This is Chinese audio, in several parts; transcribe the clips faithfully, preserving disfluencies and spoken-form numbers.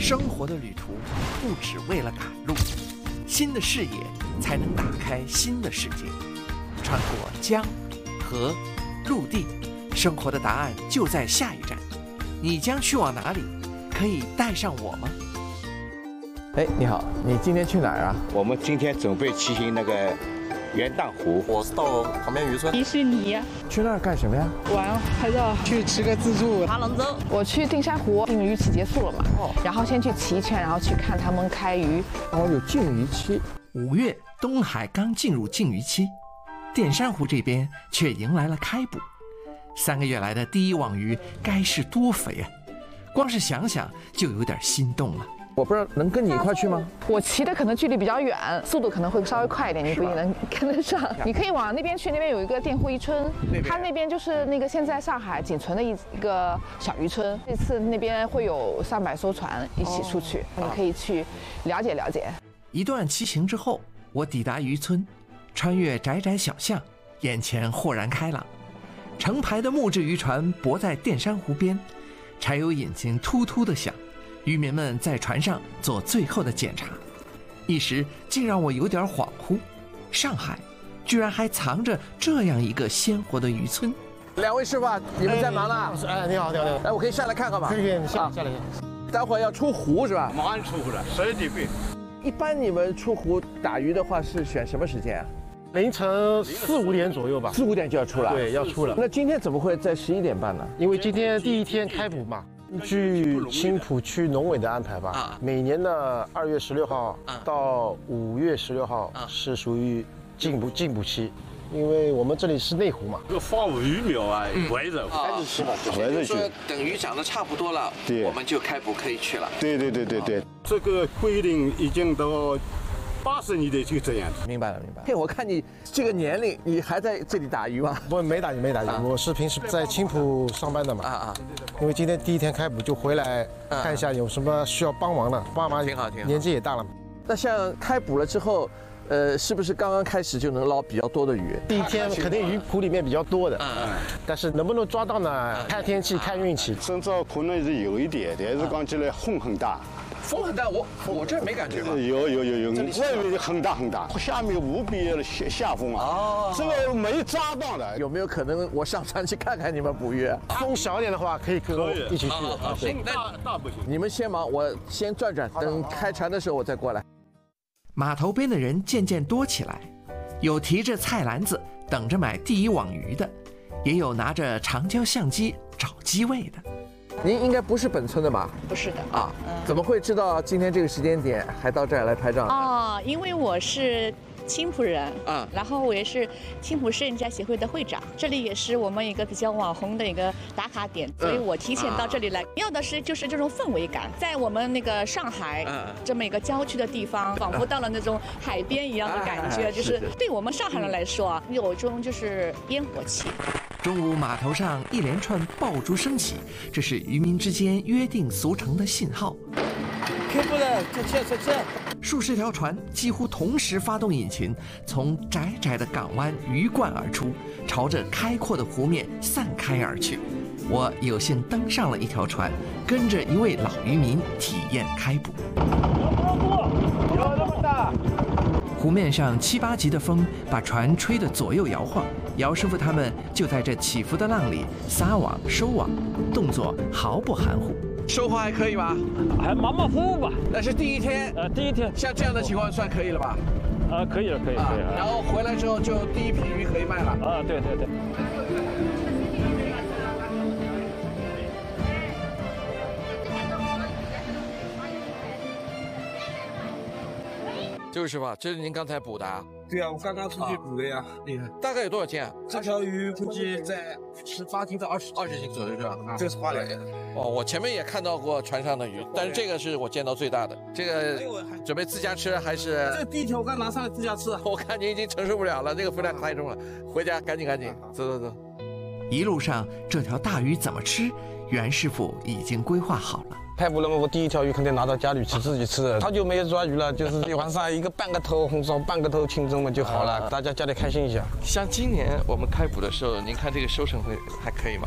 生活的旅途不只为了赶路，新的视野才能打开新的世界。穿过江、河、陆地，生活的答案就在下一站。你将去往哪里？可以带上我吗？ 哎，你好，你今天去哪儿啊？ 我们今天准备骑行那个元旦湖。 我是到旁边渔村。 迪士尼。 去那儿干什么呀？ 玩，拍照。 去吃个自助。 爬龙舟。 我去定山湖，禁渔期结束了嘛，哦，然后先去骑一圈，然后去看他们开渔。 哦，有禁渔期。 五月，东海刚进入禁渔期，淀山湖这边却迎来了开捕。三个月来的第一网鱼该是多肥啊！光是想想就有点心动了。 我不知道能跟你一块去吗？ 我骑的可能距离比较远，速度可能会稍微快一点，你不一定能跟得上。你可以往那边去，那边有一个佃户渔村，它那边就是那个现在上海仅存的一一个小渔村。这次那边会有上百艘船一起出去，你可以去了解了解。 一段骑行之后，我抵达渔村，穿越窄窄小巷，眼前豁然开朗。成排的木质渔船泊在淀山湖边，柴油引擎突突地响。渔民们在船上做最后的检查，一时竟让我有点恍惚。上海居然还藏着这样一个鲜活的渔村。 两位师傅，你们在忙呢？ 哎，你好，你好，你好。 哎，我可以下来看看吗？ 可以，可以，你下下来。 待会儿要出湖是吧？ 马上出湖了，十二点半。 一般你们出湖打鱼的话是选什么时间啊？ 凌晨四五点左右吧。 四五点就要出了？ 对，要出了。 那今天怎么会在十一点半呢？ 因为今天第一天开捕嘛。据青浦区农委的安排吧，啊、每年的二月十六号到五月十六号是属于禁捕禁捕期，因为我们这里是内湖嘛。 这个放鱼苗啊，围着开始吃了， 围着去。 等鱼长得差不多了， 对， 我们就开捕可以去了。 对对对对对，这个规定已经到八十年代就这样子。 明白了，明白了。嘿，我看你这个年龄，你还在这里打鱼吗？ 不，没打鱼，没打鱼。啊、我是平时在青浦上班的嘛。啊啊。因为今天第一天开捕，就回来看一下有什么需要帮忙的。爸妈挺好，挺好。 年纪也大了嘛。 那像开捕了之后，呃，是不是刚刚开始就能捞比较多的鱼？ 第一天肯定鱼谱里面比较多的，嗯，但是能不能抓到呢？看天气，看运气。 深圳可能是有一点，但是刚起来风很大。 风很大，我我这没感觉吧？ 有有有有，外面很大很大，下面无比的下下风啊！哦，这个没抓到的， 有没有可能我上船去看看你们捕鱼？ 风小一点的话，可以跟我一起去。 啊，行，大大不行。 你们先忙，我先转转，等开船的时候我再过来。 码头边的人渐渐多起来，有提着菜篮子等着买第一网鱼的，也有拿着长焦相机找机位的。 您应该不是本村的吧？ 不是的啊，嗯、怎么会知道今天这个时间点还到这儿来拍照？ 哦，因为我是青浦人啊，然后我也是青浦摄影家协会的会长，这里也是我们一个比较网红的一个打卡点，所以我提前到这里来，要的是就是这种氛围感，在我们那个上海这么一个郊区的地方，仿佛到了那种海边一样的感觉，就是对我们上海人来说啊，有一种就是烟火气。 中午码头上一连串爆竹声起，这是渔民之间约定俗成的信号。 开捕了，再见再见。 数十条船几乎同时发动引擎，从窄窄的港湾鱼贯而出，朝着开阔的湖面散开而去。我有幸登上了一条船，跟着一位老渔民体验开捕。 有那么大？ 湖面上七八级的风把船吹得左右摇晃，姚师傅他们就在这起伏的浪里撒网收网，动作毫不含糊。 收获还可以吧？ 还马马虎虎吧。 那是第一天。 呃，第一天。 像这样的情况算可以了吧？ 啊，可以了，可以，可以。 然后回来之后就第一批鱼可以卖了。 啊，对对对。 就是吧，这是您刚才捕的啊？ 对啊，我刚刚出去捕的呀，厉害。 大概有多少斤啊？ 这条鱼估计在十八斤到二十二十斤左右是吧？ 啊，这是花鲢。 哦，我前面也看到过船上的鱼，但是这个是我见到最大的。这个准备自家吃还是？ 这第一条我刚拿上来自家吃。 我看您已经承受不了了，这个分量太重了，回家赶紧赶紧，走走走。 一路上这条大鱼怎么吃，袁师傅已经规划好了。 开捕了嘛，我第一条鱼肯定拿到家里吃，自己吃的。好久没有抓鱼了，就是一晚上一个半个头红烧，半个头清蒸嘛就好了，大家家里开心一下。 像今年我们开捕的时候，您看这个收成会还可以吗？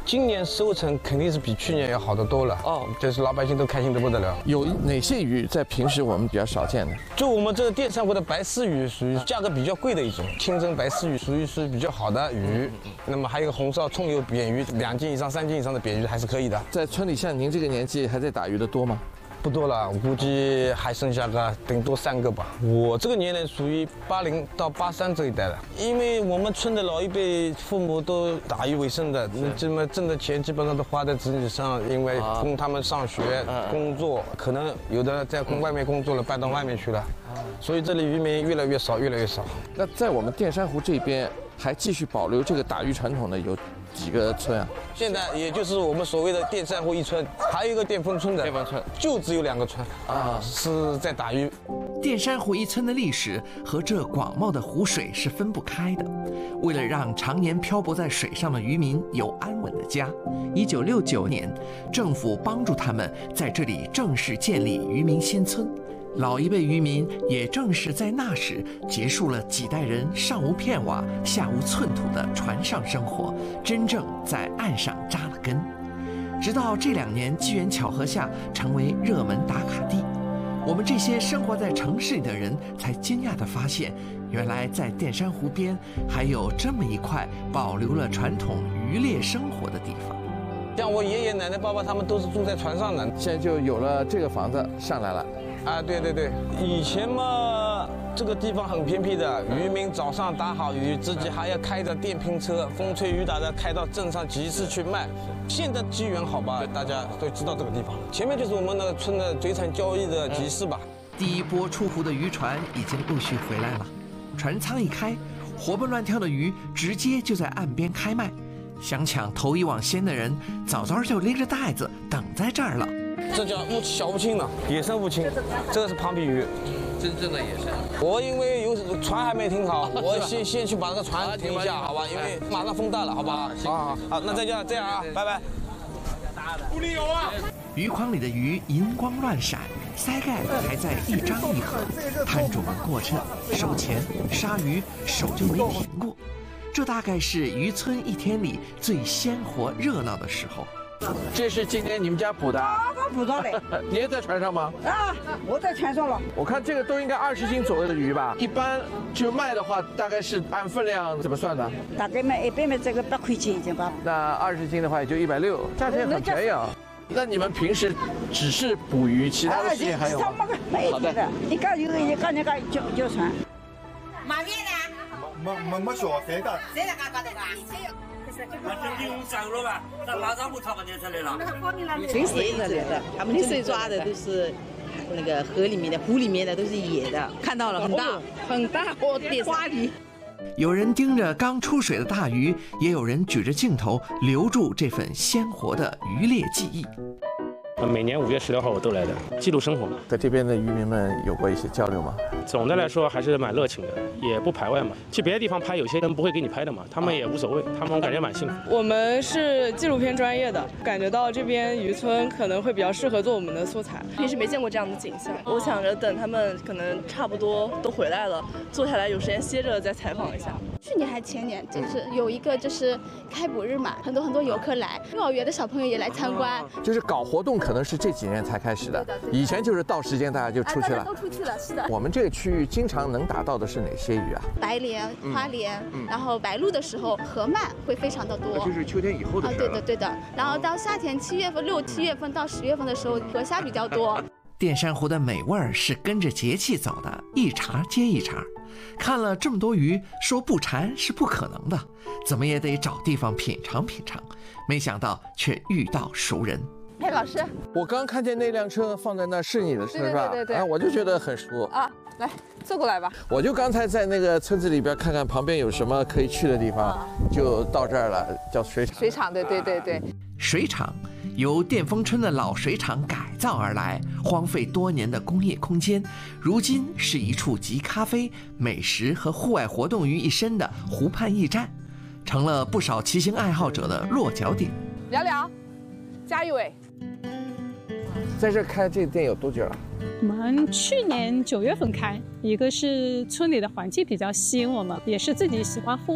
今年收成肯定是比去年要好得多了哦，就是老百姓都开心得不得了。 有哪些鱼在平时我们比较少见的？ 就我们这个淀山湖的白丝鱼，属于价格比较贵的一种，清蒸白丝鱼属于是比较好的鱼。那么还有一个红烧葱油扁鱼，两斤以上、三斤以上的扁鱼还是可以的。 在村里像您这个年纪还在打鱼的多吗？ 不多了，我估计还剩下个顶多三个吧。我这个年龄属于八零到八三这一代了，因为我们村的老一辈父母都打鱼为生的，那这么挣的钱基本上都花在子女上，因为供他们上学、工作，可能有的在工外面工作了，搬到外面去了，所以这里渔民越来越少，越来越少。 那在我们淀山湖这边还继续保留这个打鱼传统的有几个村啊？ 现在也就是我们所谓的淀山湖一村，还有一个淀丰村的， 淀丰村就只有两个村啊，是在打鱼。 淀山湖一村的历史和这广袤的湖水是分不开的。为了让常年漂泊在水上的渔民有安稳的家，一九六九年，政府帮助他们在这里正式建立渔民新村。老一辈渔民也正是在那时结束了几代人上无片瓦下无寸土的船上生活，真正在岸上扎了根。直到这两年机缘巧合下成为热门打卡地，我们这些生活在城市里的人才惊讶地发现，原来在淀山湖边还有这么一块保留了传统渔猎生活的地方。 像我爷爷奶奶爸爸他们都是住在船上的， 现在就有了这个房子上来了。 啊，对对对，以前嘛，这个地方很偏僻的，渔民早上打好鱼，自己还要开着电瓶车，风吹雨打的开到镇上集市去卖。现在机缘好吧，大家都知道这个地方，前面就是我们那个村的水产交易的集市吧。 第一波出湖的渔船已经陆续回来了，船舱一开，活蹦乱跳的鱼直接就在岸边开卖。想抢头一网先的人，早早就拎着袋子等在这儿了。 这叫乌小乌青呢，野生乌青，这个是庞皮鱼， 真正的野生。 我因为有船还没停好，我先先去把这个船停一下，好吧？因为马上风大了，好吧？好，好，那再见，这样啊，拜拜。 不里有啊！ 鱼筐里的鱼银光乱闪，鳃盖还在一张一合，摊主们过秤、收钱、杀鱼，手就没停过。这大概是渔村一天里最鲜活热闹的时候。 这是今天你们家捕的？ 啊，我捕到的。 你也在船上吗？ 啊，我在船上了。 我看这个都应该二十斤左右的鱼吧？一般就卖的话，大概是按分量怎么算的？ 大概卖一般卖这个八块钱一斤吧。 那二十斤的话也就一百六，价钱很便宜啊。那你们平时只是捕鱼，其他的事情还有吗？ 好的。你讲有一讲那个叫叫船。 买面呢？ 没没没小谁的？ 谁在干干的吧？ 那这用上了吧？那马上不他们就出来了。 全是野的，他们这里抓的都是那个河里面的、湖里面的，都是野的。看到了，很大，很大，哦，点花鱼。 有人盯着刚出水的大鱼，也有人举着镜头留住这份鲜活的渔猎记忆。 每年五月十六号我都来的，记录生活。 在这边的渔民们有过一些交流吗？ 总的来说还是蛮热情的，也不排外嘛。去别的地方拍，有些人不会给你拍的嘛，他们也无所谓，他们我感觉蛮幸福。 我们是纪录片专业的，感觉到这边渔村可能会比较适合做我们的素材。 平时没见过这样的景象，我想着等他们可能差不多都回来了，坐下来有时间歇着再采访一下。 去年还前年，就是有一个就是开捕日嘛，很多很多游客来，幼儿园的小朋友也来参观。 就是搞活动可能是这几年才开始的，以前就是到时间大家就出去了， 都出去了，是的。 我们这个区域经常能打到的是哪些鱼啊？ 白鲢、花鲢，然后白鹭的时候，河鳗会非常的多。 就是秋天以后的事。 啊，对的对的。然后到夏天七月份、六七月份到十月份的时候，河虾比较多。 淀山湖的美味儿是跟着节气走的，一茬接一茬。看了这么多鱼，说不馋是不可能的，怎么也得找地方品尝品尝。没想到却遇到熟人。 哎，老师， 我刚看见那辆车放在那是你的车是吧？ 对对对对。 啊，我就觉得很熟啊，来坐过来吧。 我就刚才在那个村子里边看看旁边有什么可以去的地方，就到这儿了，叫水厂。 水厂，对对对对。 水厂由淀丰村的老水厂改造而来，荒废多年的工业空间，如今是一处集咖啡、美食和户外活动于一身的湖畔驿站，成了不少骑行爱好者的落脚点。 聊聊，加一位。 在这开这店有多久了？ 我们去年九月份开，一个是村里的环境比较吸引我们，也是自己喜欢户外，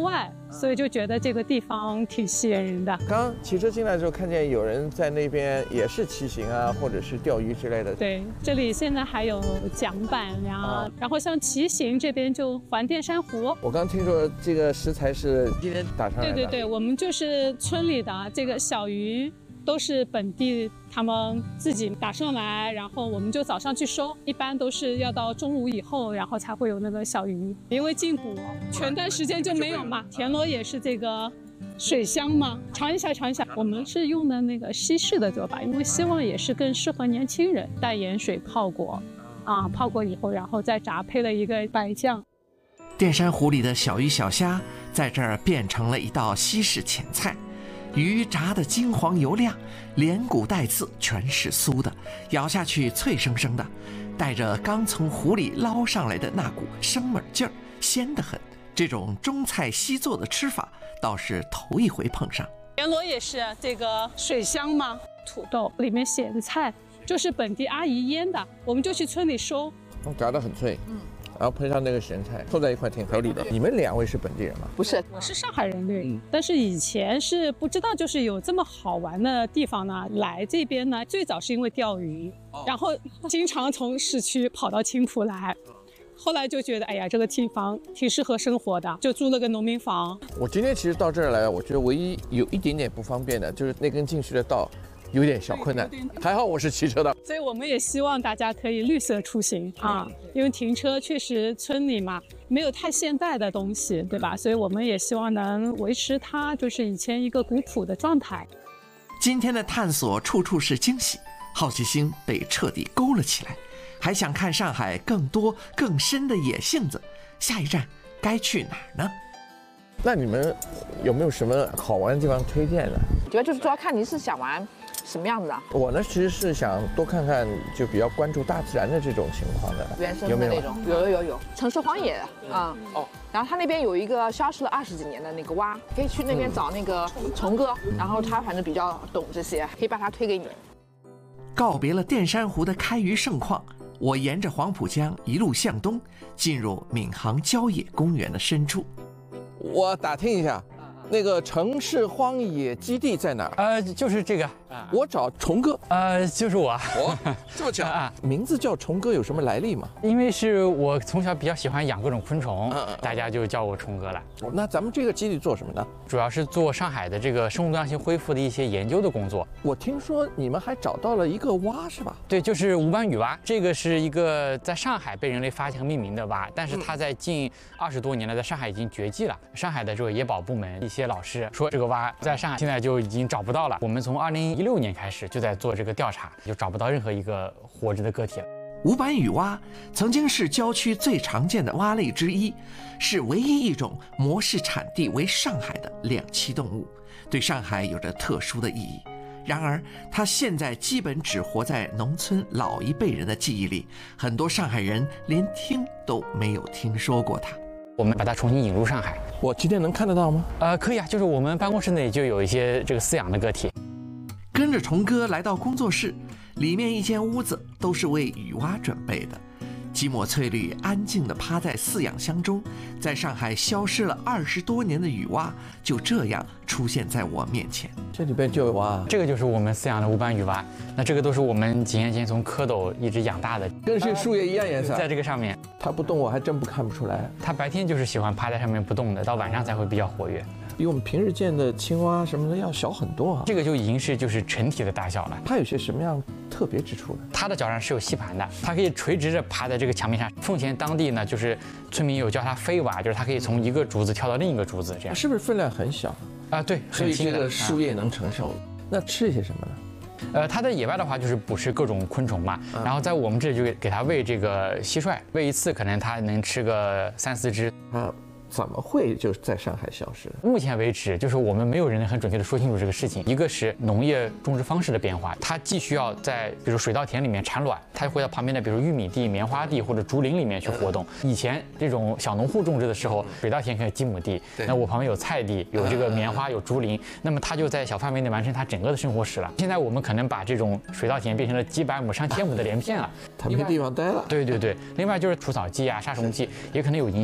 所以就觉得这个地方挺吸引人的。 刚骑车进来的时候，看见有人在那边也是骑行啊，或者是钓鱼之类的。 对，这里现在还有桨板呀，啊、然后像骑行这边就环淀山湖。 我刚听说这个食材是今天打上来的。 对对对，我们就是村里的这个小鱼。都是本地他们自己打上来，然后我们就早上去收，一般都是要到中午以后，然后才会有那个小鱼。因为进补全段时间就没有嘛。田螺也是这个水乡嘛，尝一下尝一下。我们是用的那个西式的做法，因为希望也是更适合年轻人，淡盐水泡过，啊，泡过以后，然后再炸，配了一个白酱。 淀山湖里的小鱼小虾在这儿变成了一道西式前菜。鱼炸得金黄油亮，连骨带刺全是酥的，咬下去脆生生的，带着刚从湖里捞上来的那股生猛劲儿，鲜得很。这种中菜西做的吃法倒是头一回碰上。 田螺也是这个水乡嘛，土豆里面写的菜就是本地阿姨腌的，我们就去村里收， 炸得很脆。嗯。然后配上那个咸菜，凑在一块挺合理的。你们两位是本地人吗？ 不是，我是上海人对、嗯。但是以前是不知道，就是有这么好玩的地方呢。来这边呢，最早是因为钓鱼，哦、然后经常从市区跑到青浦来。后来就觉得，哎呀，这个地方挺适合生活的，就租了个农民房。 我今天其实到这儿来，我觉得唯一有一点点不方便的，就是那根进去的道。有点小困难，还好我是骑车的， 所以我们也希望大家可以绿色出行啊，因为停车确实村里嘛没有太现代的东西，对吧？所以我们也希望能维持它就是以前一个古朴的状态。 今天的探索处处是惊喜，好奇心被彻底勾了起来，还想看上海更多更深的野性子，下一站该去哪儿呢？ 那你们有没有什么好玩的地方推荐呢？ 主要就是主要看你是想玩什么样子的。 我呢，其实是想多看看，就比较关注大自然的这种情况的， 原生的那种，有有有有，城市荒野的啊、嗯。哦。然后它那边有一个消失了二十几年的那个蛙，可以去那边找那个虫哥，嗯、然后他反正比较懂这些，可以把他推给你。 告别了淀山湖的开渔盛况，我沿着黄浦江一路向东，进入闵行郊野公园的深处。 我打听一下，那个城市荒野基地在哪儿？ 呃，就是这个。 我找虫哥。 呃，就是我。 我这么巧啊？名字叫虫哥有什么来历吗？ 因为是我从小比较喜欢养各种昆虫，嗯嗯、大家就叫我虫哥了。 那咱们这个基地做什么呢？ 主要是做上海的这个生物多样性恢复的一些研究的工作。 我听说你们还找到了一个蛙，是吧？ 对，就是无斑羽蛙。这个是一个在上海被人类发现和命名的蛙，但是它在近二十多年来在上海已经绝迹了。上海的这个野保部门一些老师说，这个蛙在上海现在就已经找不到了。我们从二零一六年开始就在做这个调查，就找不到任何一个活着的个体了。 无斑羽蛙曾经是郊区最常见的蛙类之一，是唯一一种模式产地为上海的两栖动物，对上海有着特殊的意义。然而，它现在基本只活在农村老一辈人的记忆里，很多上海人连听都没有听说过它。 我们把它重新引入上海， 我今天能看得到吗？ 呃，可以啊，就是我们办公室内就有一些这个饲养的个体。 跟着虫哥来到工作室，里面一间屋子都是为雨蛙准备的。几抹翠绿安静地趴在饲养箱中，在上海消失了二十多年的雨蛙就这样出现在我面前。 这里边就有蛙， 这个就是我们饲养的无斑羽蛙。那这个都是我们几年前从蝌蚪一直养大的， 跟是树叶一样颜色。 在这个上面， 它不动，我还真不看不出来。 它白天就是喜欢趴在上面不动的，到晚上才会比较活跃。 比我们平时见的青蛙什么的要小很多啊。 这个就已经是就是成体的大小了。 它有些什么样特别之处呢？ 它的脚上是有吸盘的，它可以垂直着爬在这个墙面上。奉贤当地呢，就是村民有叫它飞蛙，就是它可以从一个竹子跳到另一个竹子，这样。 是不是分量很小啊？对， 所以这个树叶能承受。那吃些什么呢？ 呃，它在野外的话就是捕食各种昆虫嘛，然后在我们这里就给它喂这个蟋蟀，喂一次可能它能吃个三四只。 啊。怎么会就在上海消失？ 目前为止，就是我们没有人能很准确的说清楚这个事情。一个是农业种植方式的变化，它既需要在比如水稻田里面产卵，它会到旁边的比如玉米地、棉花地或者竹林里面去活动。以前这种小农户种植的时候，水稻田可能有几亩地，那我旁边有菜地，有这个棉花，有竹林，那么它就在小范围内完成它整个的生活史了。现在我们可能把这种水稻田变成了几百亩、上千亩的连片了， 它没地方待了。 对对对，另外就是除草剂啊、杀虫剂也可能有影响。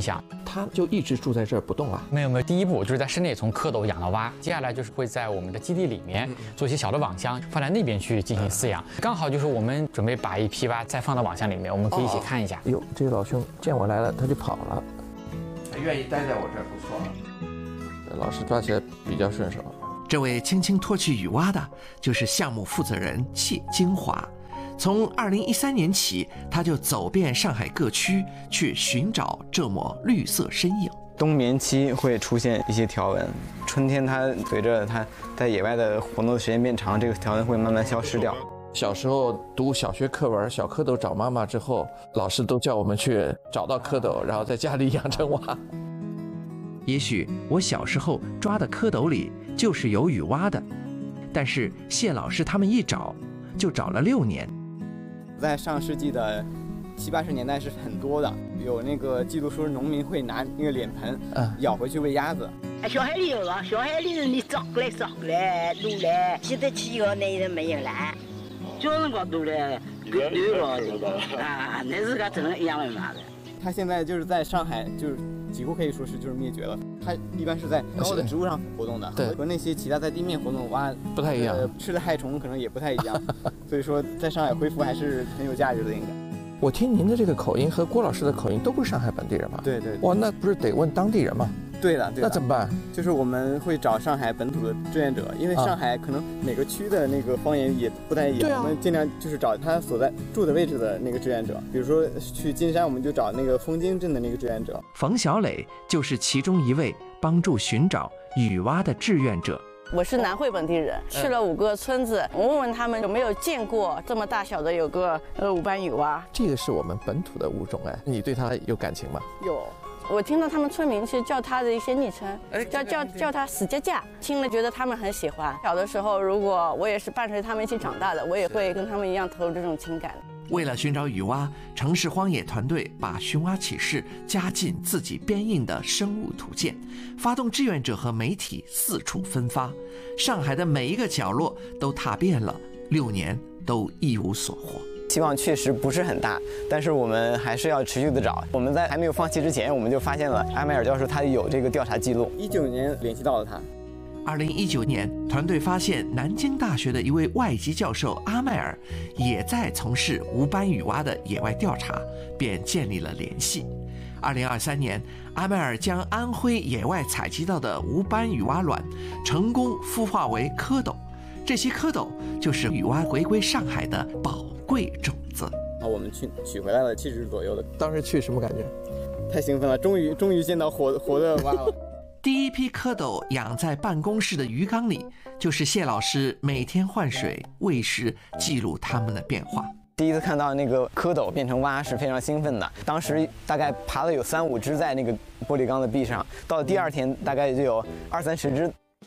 它就一直住在这儿不动啊？ 没有没有，第一步就是在室内从蝌蚪养到蛙，接下来就是会在我们的基地里面做一些小的网箱，放在那边去进行饲养。刚好就是我们准备把一批蛙再放到网箱里面，我们可以一起看一下。 哟，这个老兄见我来了，他就跑了，他愿意待在我这儿，不错。老师抓起来比较顺手。 这位轻轻脱去雨蛙的，就是项目负责人谢金华。从二零一三年起，他就走遍上海各区，去寻找这抹绿色身影。 冬眠期会出现一些条纹，春天它随着它在野外的活动的时间变长，这个条纹会慢慢消失掉。 小时候读小学课文《小蝌蚪找妈妈》之后，老师都叫我们去找到蝌蚪，然后在家里养成蛙。 也许我小时候抓的蝌蚪里就是有雨蛙的，但是谢老师他们一找就找了六年。 在上世纪的七八十年代是很多的，有那个记录说农民会拿那个脸盆舀回去喂鸭子。 小海里有啊，小海里你找过来找过来都来，现在几个那人没有了，叫人家都来丢了啊，那是个真一样的嘛的。 它现在就是在上海，就是几乎可以说是就是灭绝了。它一般是在高的植物上活动的，对，和那些其他在地面活动的蛙不太一样， 呃、吃的害虫可能也不太一样。所以说，在上海恢复还是很有价值的，应该。 我听您的这个口音和郭老师的口音都不是上海本地人吗？ 对对。 哇，那不是得问当地人吗？ 对的，对的。 那怎么办？ 就是我们会找上海本土的志愿者，因为上海可能每个区的那个方言也不太一样，啊、我们尽量就是找他所在住的位置的那个志愿者。比如说去金山，我们就找那个枫泾镇的那个志愿者。 冯小磊就是其中一位帮助寻找雨蛙的志愿者。 我是南汇本地人，去了五个村子，我问问他们有没有见过这么大小的有个呃五斑雨蛙。 这个是我们本土的物种哎，你对它有感情吗？ 有。我听到他们村民其实叫它的一些昵称，叫叫叫它死家家，听了觉得他们很喜欢。小的时候，如果我也是伴随他们一起长大的，我也会跟他们一样投入这种情感。 为了寻找雨蛙，城市荒野团队把寻蛙启事加进自己编印的生物图鉴，发动志愿者和媒体四处分发，上海的每一个角落都踏遍了，六年都一无所获。 希望确实不是很大，但是我们还是要持续的找。我们在还没有放弃之前，我们就发现了阿迈尔教授他有这个调查记录。一九年联系到了他。 二零一九年，团队发现南京大学的一位外籍教授阿迈尔也在从事无斑雨蛙的野外调查，便建立了联系。二零二三年，阿迈尔将安徽野外采集到的无斑雨蛙卵成功孵化为蝌蚪，这些蝌蚪就是雨蛙回归上海的宝贵种子。 啊，我们去取回来了七只左右的。 当时去什么感觉？ 太兴奋了，终于终于见到活活的蛙了。 第一批蝌蚪养在办公室的鱼缸里，就是谢老师每天换水、喂食，记录它们的变化。 第一次看到那个蝌蚪变成蛙是非常兴奋的，当时大概爬了有三五只在那个玻璃缸的壁上，到了第二天大概就有二三十只。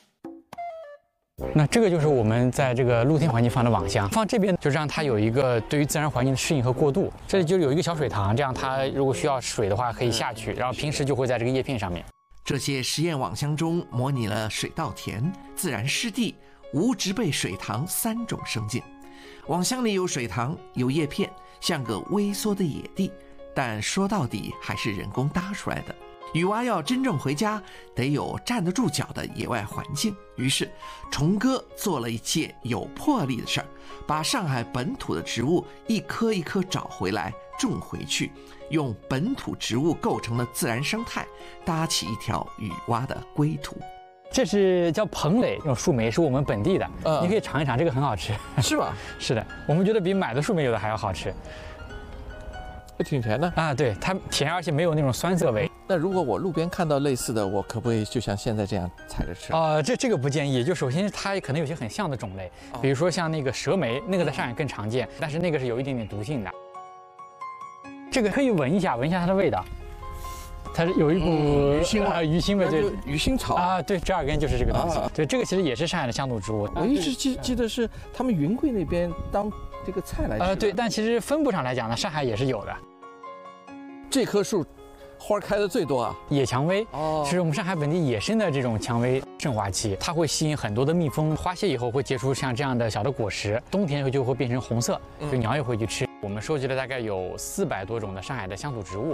那这个就是我们在这个露天环境放的网箱，放这边就让它有一个对于自然环境的适应和过渡。这里就有一个小水塘，这样它如果需要水的话可以下去，然后平时就会在这个叶片上面。 这些实验网箱中模拟了水稻田、自然湿地、无植被水塘三种生境。网箱里有水塘，有叶片，像个微缩的野地，但说到底还是人工搭出来的。雨蛙要真正回家，得有站得住脚的野外环境。于是，虫哥做了一件有魄力的事儿，把上海本土的植物一颗一颗找回来，种回去，用本土植物构成的自然生态，搭起一条雨蛙的归途。 这是叫蓬蕾，这种树莓是我们本地的，嗯、你可以尝一尝，这个很好吃。 是吧？ 是的，我们觉得比买的树莓有的还要好吃。 挺甜的啊，对，它甜，而且没有那种酸涩味。 那如果我路边看到类似的，我可不可以就像现在这样采着吃？ 啊、呃，这这个不建议。就首先它可能有些很像的种类，比如说像那个蛇莓，那个在上海更常见，但是那个是有一点点毒性的。这个可以闻一下，闻一下它的味道。它是有一股鱼腥啊，鱼腥味，对， 鱼腥草啊，对，折耳根就是这个东西。 啊、 对，这个其实也是上海的乡土植物。 我一直记记得是他们云贵那边当这个菜来吃。 呃，对，但其实分布上来讲呢，上海也是有的。 这棵树花开的最多啊， 野蔷薇哦，是我们上海本地野生的这种蔷薇盛华期，它会吸引很多的蜜蜂，花谢以后会结出像这样的小的果实，冬天就会变成红色，就鸟也会去吃。嗯、我们收集了大概有四百多种的上海的乡土植物。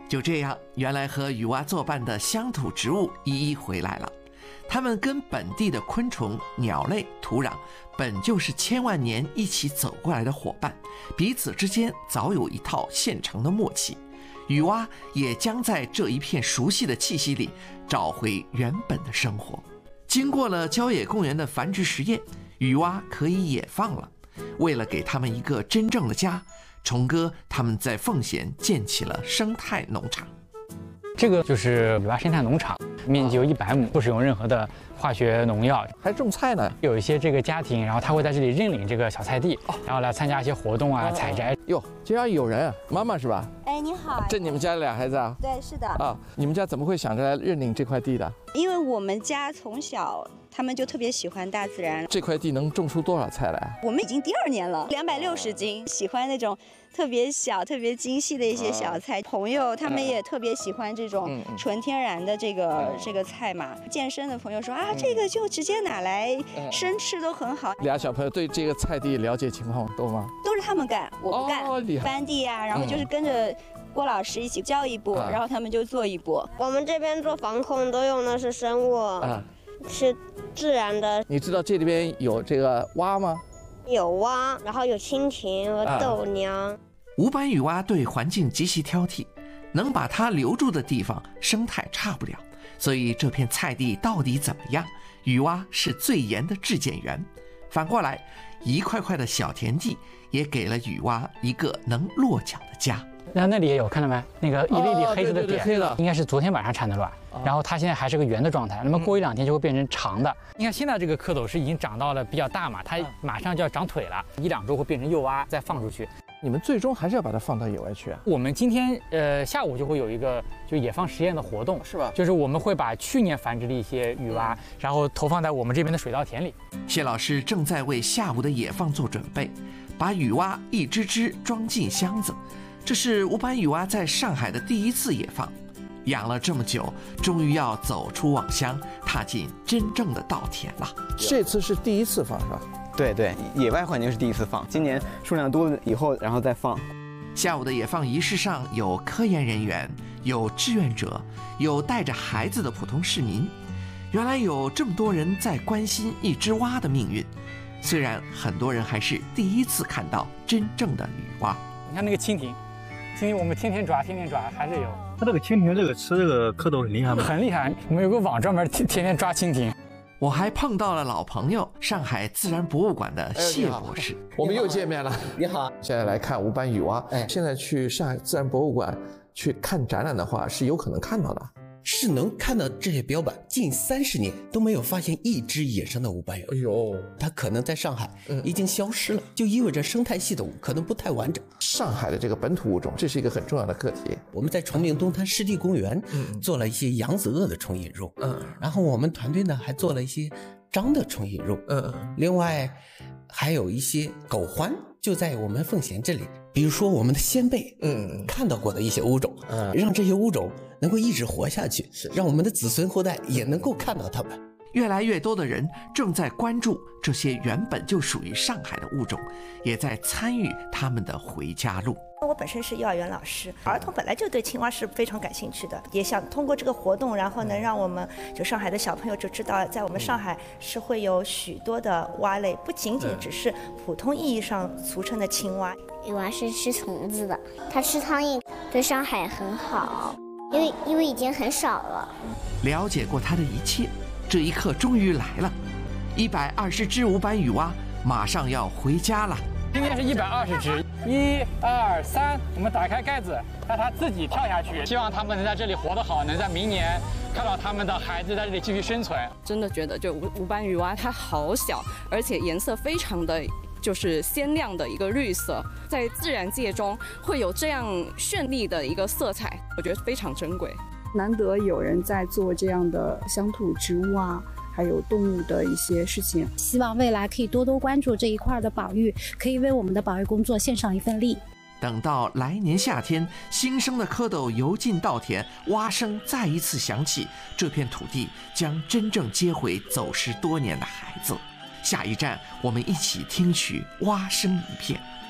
就这样，原来和雨蛙作伴的乡土植物一一回来了。它们跟本地的昆虫、鸟类、土壤本就是千万年一起走过来的伙伴，彼此之间早有一套现成的默契。雨蛙也将在这一片熟悉的气息里找回原本的生活。经过了郊野公园的繁殖实验，雨蛙可以野放了。为了给他们一个真正的家，崇哥他们在奉贤建起了生态农场。 这个就是雨蛙生态农场，面积有一百亩，不使用任何的化学农药， 还种菜呢。 有一些这个家庭，然后他会在这里认领这个小菜地，然后来参加一些活动啊、采摘。 哟，竟然有人啊！妈妈是吧？ 哎，你好。 这你们家俩孩子啊？ 对，是的。 啊，你们家怎么会想着来认领这块地的？ 因为我们家从小他们就特别喜欢大自然。 这块地能种出多少菜来？ 我们已经第二年了，两百六十斤，喜欢那种特别小、特别精细的一些小菜。啊、朋友他们也特别喜欢这种纯天然的这个、嗯、这个菜嘛。健身的朋友说啊，嗯、这个就直接拿来生吃都很好。 俩小朋友对这个菜地了解情况多吗？ 都是他们干，我不干。 哦、 翻地啊，然后就是跟着郭老师一起教一步，嗯、然后他们就做一步。 我们这边做防控都用的是生物。啊是自然的。 你知道这里边有这个蛙吗？ 有蛙，然后有蜻蜓和豆娘。啊、 无斑雨蛙对环境极其挑剔，能把它留住的地方生态差不了，所以这片菜地到底怎么样，雨蛙是最严的质检员。反过来，一块块的小田地也给了雨蛙一个能落脚的家。 那那里也有，看到没？那个一粒粒黑色的点， 哦、对对对， 应该是昨天晚上产的卵，哦、然后它现在还是个圆的状态。那么过一两天就会变成长的。嗯、你看现在这个蝌蚪是已经长到了比较大嘛，它马上就要长腿了，一两周会变成幼蛙，再放出去。 你们最终还是要把它放到野外去啊？ 我们今天呃下午就会有一个就野放实验的活动， 是吧？ 就是我们会把去年繁殖的一些雨蛙，嗯、然后投放在我们这边的水稻田里。 谢老师正在为下午的野放做准备，把雨蛙一只只装进箱子。这是无斑雨蛙在上海的第一次野放，养了这么久，终于要走出网箱，踏进真正的稻田了。 这次是第一次放是吧？ 对对，野外环境是第一次放，今年数量多了以后，然后再放。 下午的野放仪式上有科研人员，有志愿者，有带着孩子的普通市民。原来有这么多人在关心一只蛙的命运，虽然很多人还是第一次看到真正的雨蛙。 你看那个蜻蜓。蜻蜓我们天天抓，天天抓，还是有。 它这个蜻蜓，这个吃这个蝌蚪很厉害吗？ 很厉害，我们有个网专门天天天抓蜻蜓。 我还碰到了老朋友，上海自然博物馆的谢博士。 哎、我们又见面了。 你好， 现在来看无斑雨蛙。哎，现在去上海自然博物馆去看展览的话，是有可能看到的。 是能看到这些标本，近三十年都没有发现一只野生的无斑雨蛙。 哎呦， 它可能在上海已经消失了，嗯、就意味着生态系统可能不太完整。 上海的这个本土物种，这是一个很重要的课题。 我们在崇明东滩湿地公园，嗯、做了一些扬子鳄的虫引入，嗯，然后我们团队呢还做了一些章的虫引入，嗯，另外还有一些狗獾就在我们奉贤这里。比如说我们的先辈，嗯，看到过的一些物种，嗯，让这些物种能够一直活下去，是让我们的子孙后代也能够看到它们。 越来越多的人正在关注这些原本就属于上海的物种，也在参与他们的回家路。 我本身是幼儿园老师，儿童本来就对青蛙是非常感兴趣的，也想通过这个活动，然后能让我们就上海的小朋友就知道，在我们上海是会有许多的蛙类，不仅仅只是普通意义上俗称的青蛙。 雨蛙是吃虫子的，它吃苍蝇，对上海很好，因为因为已经很少了。 了解过它的一切，这一刻终于来了，一百二十只无斑雨蛙马上要回家了。 今天是一百二十只，一二三，我们打开盖子，让它自己跳下去。希望它们能在这里活得好，能在明年看到他们的孩子在这里继续生存。 真的觉得，就无无斑雨蛙它好小，而且颜色非常的就是鲜亮的一个绿色，在自然界中会有这样绚丽的一个色彩，我觉得非常珍贵。 难得有人在做这样的乡土植物啊。还有动物的一些事情， 希望未来可以多多关注这一块的保育，可以为我们的保育工作献上一份力。 等到来年夏天，新生的蝌蚪游进稻田，蛙声再一次响起，这片土地将真正接回走失多年的孩子。下一站，我们一起听取蛙声一片。